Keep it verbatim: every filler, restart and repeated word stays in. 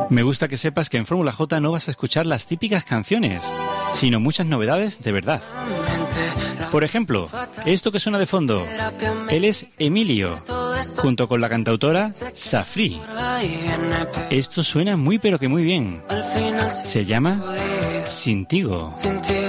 Me gusta que sepas que en Fórmula J no vas a escuchar las típicas canciones, sino muchas novedades de verdad. Por ejemplo, esto que suena de fondo, él es Emilio, junto con la cantautora Safri. Esto suena muy pero que muy bien. Se llama Sintigo.